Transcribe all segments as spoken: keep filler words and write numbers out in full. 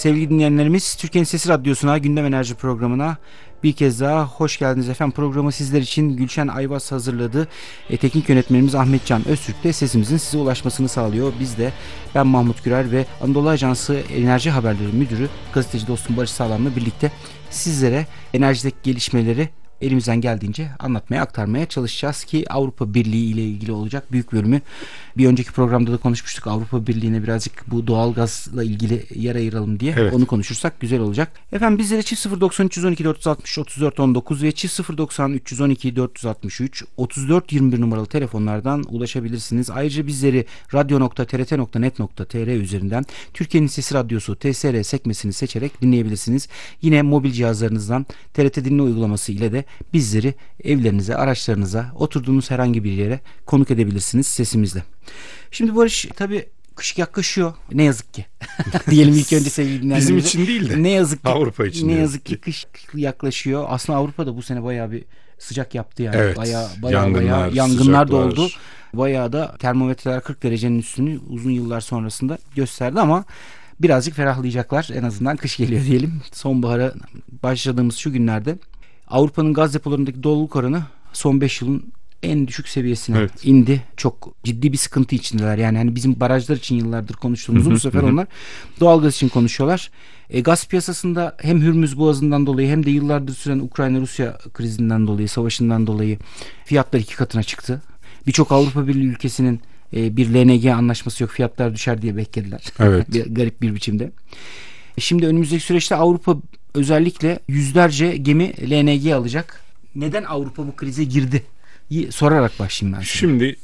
Sevgili dinleyenlerimiz, Türkiye'nin Sesi Radyosu'na, Gündem Enerji programına bir kez daha hoş geldiniz efendim. Programı sizler için Gülşen Ayvaz hazırladı. E, teknik yönetmenimiz Ahmetcan Öztürk de sesimizin size ulaşmasını sağlıyor. Biz de, ben Mahmut Gürer ve Anadolu Ajansı Enerji Haberleri Müdürü gazeteci dostum Barış Sağlam'la birlikte sizlere enerjideki gelişmeleri elimizden geldiğince anlatmaya, aktarmaya çalışacağız ki Avrupa Birliği ile ilgili olacak büyük bölümü. Bir önceki programda da konuşmuştuk. Avrupa Birliği'ne birazcık bu doğalgazla ilgili yer ayıralım diye. Evet. Onu konuşursak güzel olacak. Efendim bizlere çift sıfır doksan üç yüz on iki dört yüz altmış otuz dört on dokuz ve çift sıfır doksan üç yüz on iki dört yüz altmış üç otuz dört yirmi bir numaralı telefonlardan ulaşabilirsiniz. Ayrıca bizleri radyo nokta t r t nokta net nokta t r üzerinden Türkiye'nin Sesi Radyosu T S R sekmesini seçerek dinleyebilirsiniz. Yine mobil cihazlarınızdan T R T Dinle uygulaması ile de bizleri evlerinize, araçlarınıza, oturduğunuz herhangi bir yere konuk edebilirsiniz sesimizle. Şimdi Barış, tabii kış yaklaşıyor. Ne yazık ki. Diyelim ilk önce sevgili dinleyenlerimize. Bizim için değil de. Ne yazık ki. Avrupa için. Ne yazık ki kış yaklaşıyor. Aslında Avrupa'da bu sene bayağı bir sıcak yaptı yani. Evet. Bayağı bayağı yangınlar, bayağı yangınlar da oldu. Bayağı da termometreler kırk derecenin üstünü uzun yıllar sonrasında gösterdi ama birazcık ferahlayacaklar. En azından kış geliyor diyelim. Sonbahara başladığımız şu günlerde Avrupa'nın gaz depolarındaki doluluk oranı son beş yılın en düşük seviyesine evet. indi. Çok ciddi bir sıkıntı içindeler. Yani hani bizim barajlar için yıllardır konuştuğumuz bu sefer onlar doğalgaz için konuşuyorlar. E, gaz piyasasında hem Hürmüz Boğazı'ndan dolayı hem de yıllardır süren Ukrayna-Rusya krizinden dolayı, savaşından dolayı fiyatlar iki katına çıktı. Birçok Avrupa Birliği ülkesinin e, bir L N G anlaşması yok, fiyatlar düşer diye beklediler. Evet. bir, garip bir biçimde. E, şimdi önümüzdeki süreçte Avrupa özellikle yüzlerce gemi L N G alacak. Neden Avrupa bu krize girdi? Sorarak başlayayım ben. Şimdi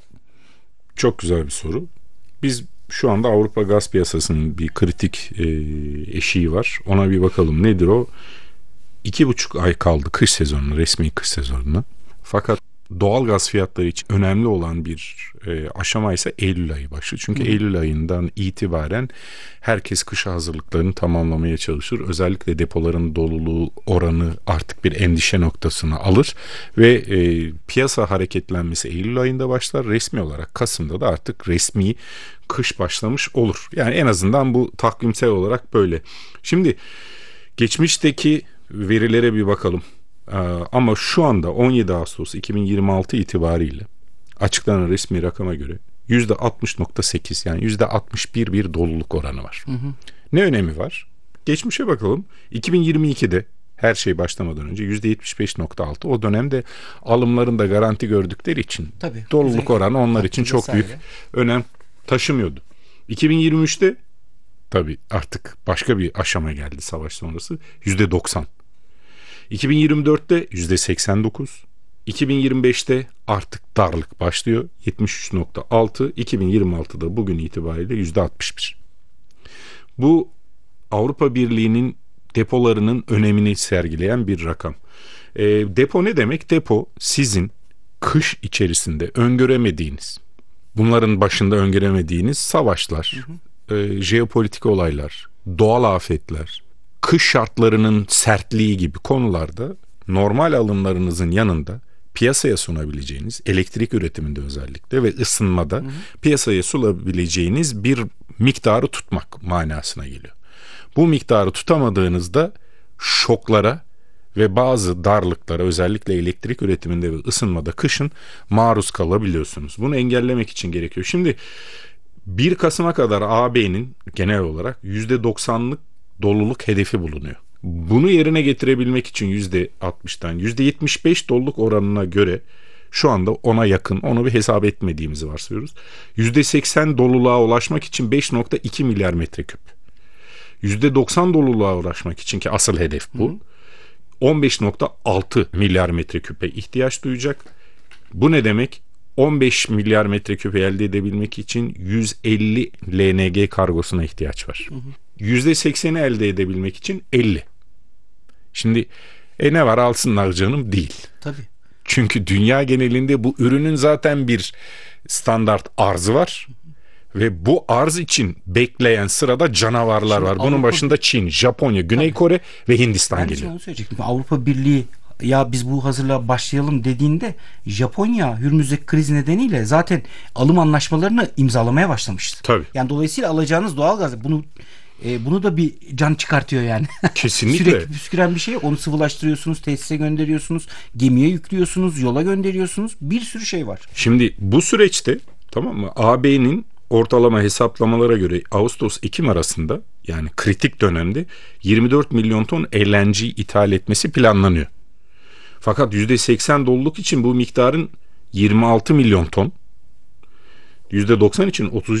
çok güzel bir soru. Biz şu anda Avrupa gaz piyasasının bir kritik e, eşiği var. Ona bir bakalım. Nedir o? İki buçuk ay kaldı kış sezonuna, resmi kış sezonuna. Fakat doğal gaz fiyatları için önemli olan bir e, aşama ise Eylül ayı başlıyor. Çünkü Hı. Eylül ayından itibaren herkes kışa hazırlıklarını tamamlamaya çalışır. Özellikle depoların doluluğu oranı artık bir endişe noktasına alır ve e, piyasa hareketlenmesi Eylül ayında başlar. Resmi olarak Kasım'da da artık resmi kış başlamış olur. Yani en azından bu takvimsel olarak böyle. Şimdi geçmişteki verilere bir bakalım. Ama şu anda on yedi Ağustos iki bin yirmi altı itibariyle açıklanan resmi rakama göre yüzde altmış nokta sekiz yani yüzde altmış bir bir doluluk oranı var. Hı hı. Ne önemi var? Geçmişe bakalım. iki bin yirmi ikide her şey başlamadan önce yüzde yetmiş beş nokta altı, o dönemde alımlarında garanti gördükleri için Tabii, doluluk güzel. oranı onlar için çok vesaire. büyük önem taşımıyordu. iki bin yirmi üçte tabii artık başka bir aşama geldi savaş sonrası, yüzde doksan. iki bin yirmi dörtte yüzde seksen dokuz, iki bin yirmi beşte artık darlık başlıyor, yetmiş üç nokta altı, iki bin yirmi altıda bugün itibariyle yüzde altmış bir. Bu Avrupa Birliği'nin depolarının önemini sergileyen bir rakam. E, depo ne demek? Depo sizin kış içerisinde öngöremediğiniz, bunların başında öngöremediğiniz savaşlar, hı hı. E, jeopolitik olaylar, doğal afetler, kış şartlarının sertliği gibi konularda normal alımlarınızın yanında piyasaya sunabileceğiniz, elektrik üretiminde özellikle ve ısınmada hı hı. piyasaya sunabileceğiniz bir miktarı tutmak manasına geliyor. Bu miktarı tutamadığınızda şoklara ve bazı darlıklara, özellikle elektrik üretiminde ve ısınmada kışın maruz kalabiliyorsunuz. Bunu engellemek için gerekiyor. Şimdi bir Kasım'a kadar A B'nin genel olarak yüzde doksanlık doluluk hedefi bulunuyor. Bunu yerine getirebilmek için yüzde altmıştan yüzde yetmiş beş doluluk oranına göre şu anda ona yakın, onu bir hesap etmediğimizi varsayıyoruz. yüzde seksen doluluğa ulaşmak için beş nokta iki milyar metreküp. yüzde doksan doluluğa ulaşmak için, ki asıl hedef bu, on beş nokta altı milyar metreküpe ihtiyaç duyacak. Bu ne demek? on beş milyar metreküp elde edebilmek için yüz elli L N G kargosuna ihtiyaç var. Hı hı. yüzde sekseni elde edebilmek için elli. Şimdi e ne var alsınlar canım değil. Tabii. Çünkü dünya genelinde bu ürünün zaten bir standart arzı var. Hı hı. Ve bu arz için bekleyen sırada canavarlar Şimdi var. Bunun Avrupa... başında Çin, Japonya, Güney Tabii. Kore ve Hindistan ben geliyor. Ben onu söyleyecektim. Avrupa Birliği ya biz bu hazırlığa başlayalım dediğinde Japonya Hürmüzdeki kriz nedeniyle zaten alım anlaşmalarını imzalamaya başlamıştı. Tabii. Yani dolayısıyla alacağınız doğalgaz, bunu E, bunu da bir can çıkartıyor yani. Kesinlikle. Sürekli püsküren bir şey. Onu sıvılaştırıyorsunuz, tesise gönderiyorsunuz, gemiye yüklüyorsunuz, yola gönderiyorsunuz. Bir sürü şey var. Şimdi bu süreçte, tamam mı, A B'nin ortalama hesaplamalara göre Ağustos-Ekim arasında, yani kritik dönemde yirmi dört milyon ton L N G ithal etmesi planlanıyor. Fakat yüzde seksen doluluk için bu miktarın yirmi altı milyon ton, yüzde doksan için otuz